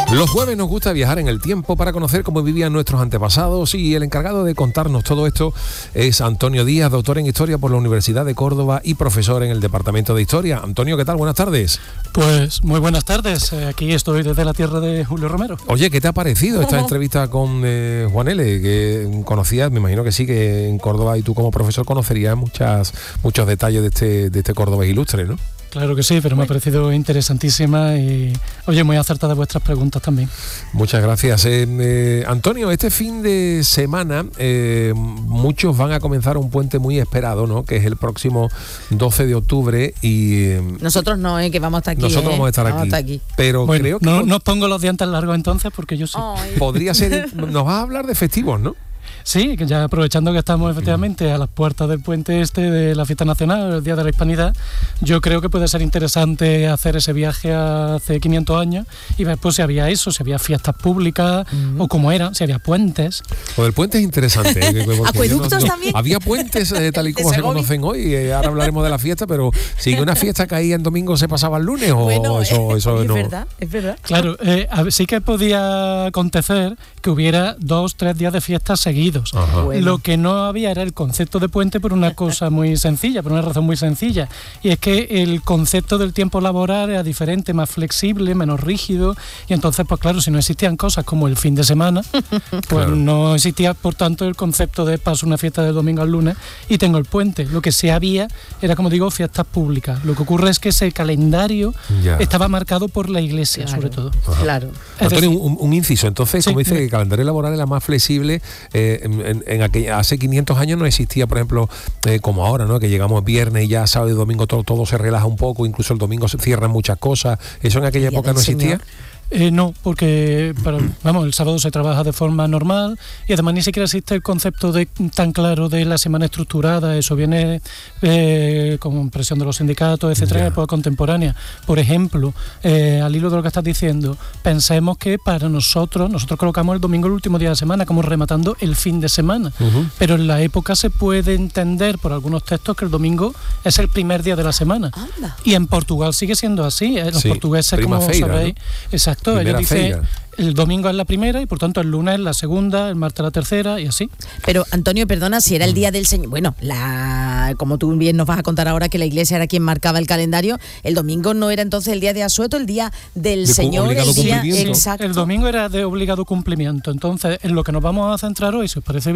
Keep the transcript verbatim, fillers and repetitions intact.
Los jueves nos gusta viajar en el tiempo para conocer cómo vivían nuestros antepasados, y el encargado de contarnos todo esto es Antonio Díaz, doctor en Historia por la Universidad de Córdoba y profesor en el Departamento de Historia. Antonio, ¿qué tal? Buenas tardes. Pues muy buenas tardes, aquí estoy desde la tierra de Julio Romero. Oye, ¿qué te ha parecido esta entrevista con eh, Juan L? Que conocías, me imagino que sí, que en Córdoba y tú como profesor conocerías muchas, muchos detalles de este, de este Córdoba ilustre, ¿no? Claro que sí, pero me ha parecido interesantísima y, oye, muy acertadas vuestras preguntas también. Muchas gracias. Eh, eh, Antonio, este fin de semana eh, muchos van a comenzar un puente muy esperado, ¿no? Que es el próximo doce de octubre y... Eh, nosotros no, eh, que vamos a estar aquí. Nosotros eh, vamos a estar vamos aquí. A estar aquí. Pero bueno, creo que... No, no os pongo los dientes largos entonces porque yo sí. Ay. Podría ser... Nos vas a hablar de festivos, ¿no? Sí, que ya aprovechando que estamos efectivamente a las puertas del puente este de la Fiesta Nacional, el Día de la Hispanidad, yo creo que puede ser interesante hacer ese viaje hace quinientos años y ver pues si había eso, si había fiestas públicas mm. o cómo eran, si había puentes. Pues el puente es interesante. ¿eh? ¿Acueductos no, no, también? Había puentes eh, tal y como se conocen hoy, eh, ahora hablaremos de la fiesta, pero si una fiesta caía en domingo se pasaba el lunes o bueno, eso, eh, eso es no... verdad, es verdad. Claro, eh, sí que podía acontecer que hubiera dos, tres días de fiestas seguidos. Bueno. Lo que no había era el concepto de puente por una cosa muy sencilla, por una razón muy sencilla, y es que el concepto del tiempo laboral era diferente, más flexible, menos rígido, y entonces, pues claro, si no existían cosas como el fin de semana, pues claro. No existía, por tanto, el concepto de paso una fiesta del domingo al lunes y tengo el puente. Lo que sí había era, como digo, fiestas públicas. Lo que ocurre es que ese calendario ya. estaba marcado por la Iglesia, claro, sobre todo. Ajá. Claro. Antonio, un, un inciso. Entonces, sí, como dice, sí. que el calendario laboral era más flexible. Eh, en, en, en aquella, hace quinientos años no existía, por ejemplo, eh, como ahora, ¿no? Que llegamos viernes y ya sábado y domingo todo, todo se relaja un poco, incluso el domingo se cierran muchas cosas. ¿Eso en aquella época no existía? Eh, no, porque pero, vamos, el sábado se trabaja de forma normal y además ni siquiera existe el concepto de, tan claro de la semana estructurada. Eso viene eh, con presión de los sindicatos, etcétera, en la época contemporánea. Por ejemplo, eh, al hilo de lo que estás diciendo, pensemos que para nosotros, nosotros colocamos el domingo el último día de la semana, como rematando el fin de semana, uh-huh. pero en la época se puede entender por algunos textos que el domingo es el primer día de la semana. Anda. Y en Portugal sigue siendo así, ¿eh? Los sí, portugueses, como feira, sabéis, ¿no? exacto. Ellos dicen el domingo es la primera y por tanto el lunes es la segunda, el martes la tercera y así. Pero Antonio, perdona, si era el día del Señor, bueno, la como tú bien nos vas a contar ahora que la Iglesia era quien marcaba el calendario, el domingo no era entonces el día de asueto, el día del de Señor, el día sí, exacto. El domingo era de obligado cumplimiento. Entonces, en lo que nos vamos a centrar hoy, si os parece bien,